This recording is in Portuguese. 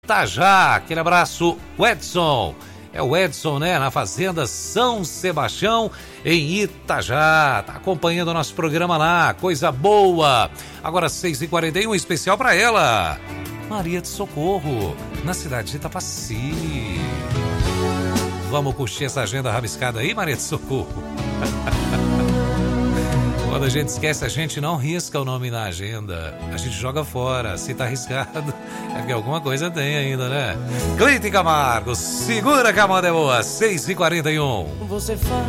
Itajá. Aquele abraço, o Edson. É o Edson, né? Na Fazenda São Sebastião, em Itajá. Tá acompanhando o nosso programa lá. Coisa boa. Agora 6h41, especial para ela. Maria de Socorro, na cidade de Itapaci. Vamos curtir essa agenda rabiscada aí, Maria de Socorro? Quando a gente esquece, a gente não risca o nome na agenda. A gente joga fora. Se tá arriscado, é porque alguma coisa tem ainda, né? Cleide Camargo, segura que a moda é boa. 6h41. Você faz